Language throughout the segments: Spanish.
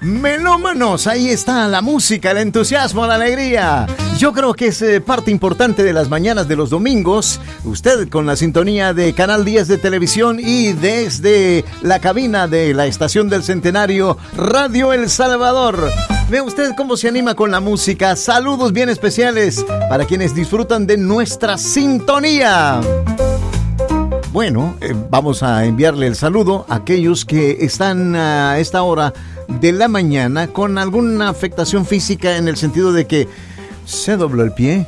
Melómanos, ahí está la música, el entusiasmo, la alegría. Yo creo que es parte importante de las mañanas de los domingos. Usted con la sintonía de Canal 10 de televisión y desde la cabina de la Estación del Centenario, Radio El Salvador. Ve usted cómo se anima con la música. Saludos bien especiales para quienes disfrutan de nuestra sintonía. Bueno, vamos a enviarle el saludo a aquellos que están a esta hora de la mañana con alguna afectación física, en el sentido de que se dobló el pie,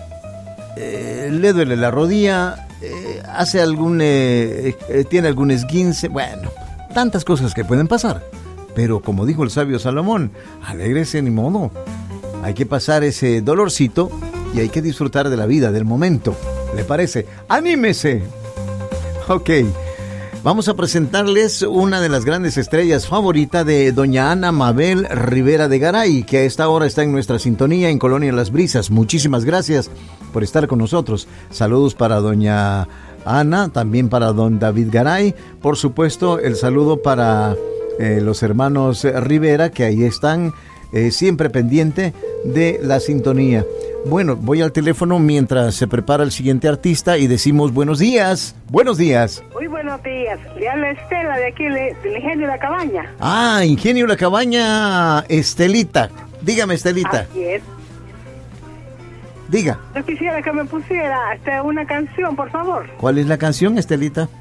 le duele la rodilla, hace tiene algún esguince, bueno, tantas cosas que pueden pasar. Pero como dijo el sabio Salomón, alégrese ni modo. Hay que pasar ese dolorcito y hay que disfrutar de la vida, del momento. ¿Le parece? ¡Anímese! Ok, vamos a presentarles una de las grandes estrellas favorita de doña Ana Mabel Rivera de Garay, que a esta hora está en nuestra sintonía en Colonia Las Brisas. Muchísimas gracias por estar con nosotros. Saludos para doña Ana, también para don David Garay. Por supuesto, el saludo para los hermanos Rivera, que ahí están siempre pendiente de la sintonía. Bueno, voy al teléfono mientras se prepara el siguiente artista y decimos buenos días. Buenos días. Muy buenos días. Le habla Estela de aquí, del Ingenio La Cabaña. Ah, Ingenio La Cabaña, Estelita. Dígame, Estelita. Así es. Diga. Yo quisiera que me pusiera una canción, por favor. ¿Cuál es la canción, Estelita?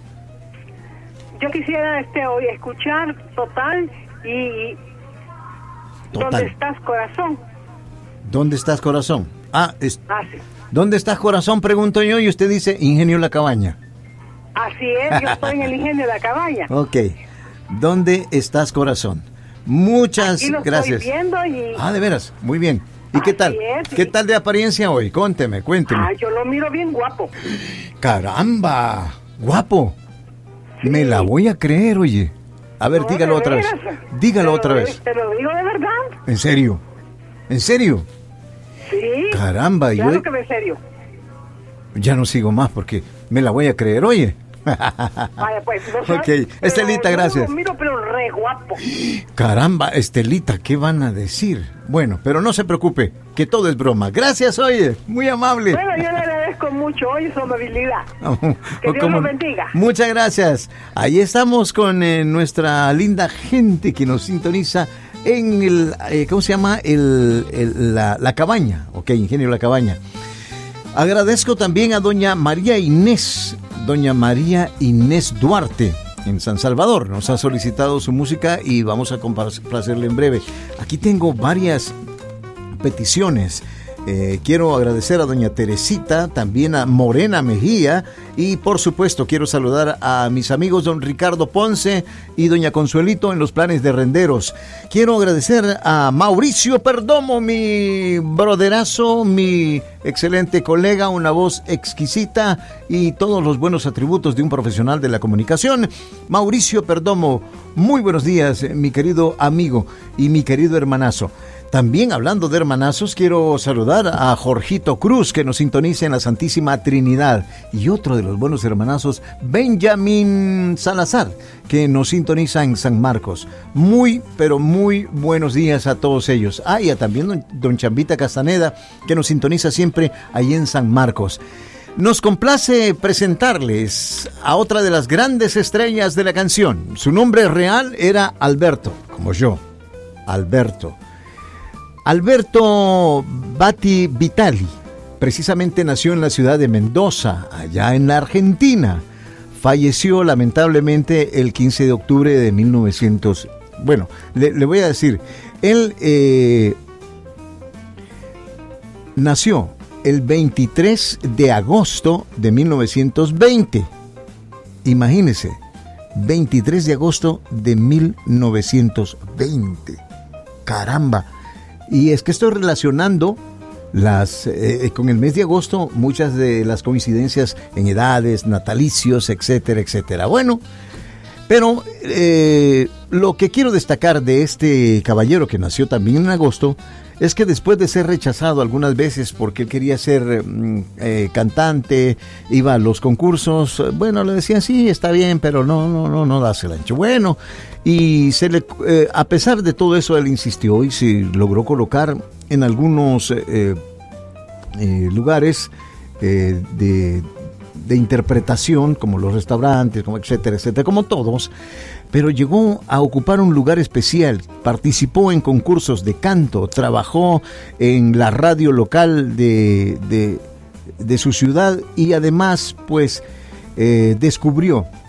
Yo quisiera hoy escuchar Total y Total. ¿Dónde estás, corazón? ¿Dónde estás, corazón? Sí. ¿Dónde estás, corazón? Pregunto yo y usted dice Ingenio La Cabaña. Así es, yo estoy en el Ingenio La Cabaña. Ok. ¿Dónde estás, corazón? Muchas Aquí lo gracias. Estoy viendo y... Ah, de veras, muy bien. ¿Y qué tal? Es, ¿Qué tal de apariencia hoy? Cuénteme. Yo lo miro bien guapo. ¡Caramba! ¡Guapo! Sí. Me la voy a creer, oye. A ver, dígalo otra vez. Dígalo otra vez. Te lo digo de verdad. ¿En serio? ¿En serio? Sí. Caramba, claro que en serio. Ya no sigo más porque me la voy a creer, oye. Vaya, pues. Ok, Estelita, gracias. Lo miro, pero re guapo. Caramba, Estelita, ¿qué van a decir? Bueno, pero no se preocupe, que todo es broma. Gracias, oye, muy amable. Bueno, yo le agradezco mucho hoy su amabilidad. Que Dios nos bendiga. Muchas gracias. Ahí estamos con nuestra linda gente que nos sintoniza en el, ¿cómo se llama? La Cabaña, ok, Ingenio La Cabaña. Agradezco también a doña María Inés Duarte, en San Salvador. Nos ha solicitado su música y vamos a complacerle en breve. Aquí tengo varias peticiones. Quiero agradecer a doña Teresita, también a Morena Mejía y por supuesto quiero saludar a mis amigos don Ricardo Ponce y doña Consuelito en los Planes de Renderos. Quiero agradecer a Mauricio Perdomo, mi broderazo, mi excelente colega, una voz exquisita y todos los buenos atributos de un profesional de la comunicación. Mauricio Perdomo, muy buenos días, mi querido amigo y mi querido hermanazo. También hablando de hermanazos, quiero saludar a Jorgito Cruz, que nos sintoniza en la Santísima Trinidad. Y otro de los buenos hermanazos, Benjamín Salazar, que nos sintoniza en San Marcos. Muy, pero muy buenos días a todos ellos. Ah, y a también don Chambita Castaneda, que nos sintoniza siempre ahí en San Marcos. Nos complace presentarles a otra de las grandes estrellas de la canción. Su nombre real era Alberto, como yo, Alberto Bati Vitali. Precisamente nació en la ciudad de Mendoza, allá en la Argentina. Falleció lamentablemente el 15 de octubre de 1900. Bueno, le voy a decir, él nació el 23 de agosto de 1920. Imagínese, 23 de agosto de 1920. Caramba. Y es que estoy relacionando con el mes de agosto muchas de las coincidencias en edades, natalicios, etcétera, etcétera. Bueno, pero lo que quiero destacar de este caballero que nació también en agosto es que después de ser rechazado algunas veces porque él quería ser cantante, iba a los concursos, bueno, le decían sí, está bien, pero no das el ancho. Bueno, Y a pesar de todo eso, él insistió y se logró colocar en algunos lugares de interpretación, como los restaurantes, como etcétera, etcétera, como todos, pero llegó a ocupar un lugar especial. Participó en concursos de canto, trabajó en la radio local de su ciudad y además, pues, descubrió